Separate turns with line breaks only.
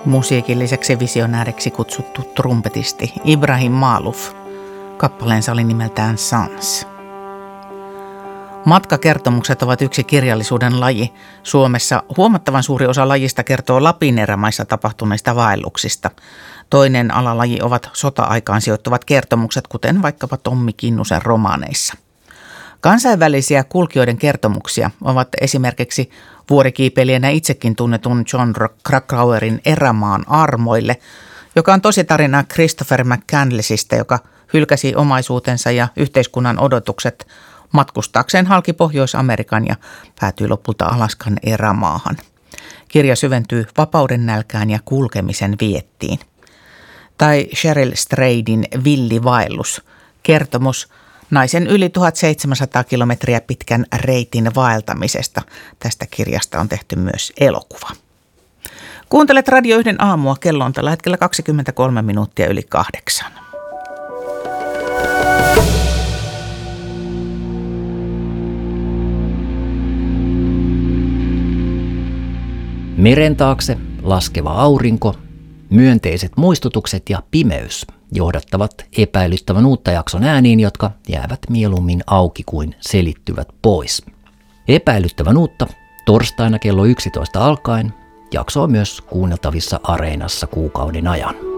musiikilliseksi visionääriksi kutsuttu trumpetisti Ibrahim Maalouf. Kappaleensa oli nimeltään Sans. Matkakertomukset ovat yksi kirjallisuuden laji. Suomessa huomattavan suuri osa lajista kertoo Lapin erämaissa tapahtuneista vaelluksista. Toinen alalaji ovat sota-aikaan sijoittuvat kertomukset, kuten vaikkapa Tommi Kinnusen romaaneissa. Kansainvälisiä kulkijoiden kertomuksia ovat esimerkiksi vuorikiipeilijänä itsekin tunnetun John Krakauerin Erämaan armoille, joka on tositarina Christopher McCandlessista, joka hylkäsi omaisuutensa ja yhteiskunnan odotukset matkustaakseen halki Pohjois-Amerikan ja päätyi lopulta Alaskan erämaahan. Kirja syventyy vapauden nälkään ja kulkemisen viettiin. Tai Cheryl Streydin Villivaellus, kertomus naisen yli 1700 kilometriä pitkän reitin vaeltamisesta. Tästä kirjasta on tehty myös elokuva. Kuuntelet Radio 1 aamua, kello on tällä hetkellä 23 minuuttia yli 8.
Meren taakse laskeva aurinko, myönteiset muistutukset ja pimeys johdattavat epäilyttävän uutta jakson ääniin, jotka jäävät mieluummin auki kuin selittyvät pois. Epäilyttävän uutta torstaina kello 11 alkaen jakso on myös kuunneltavissa Areenassa kuukauden ajan.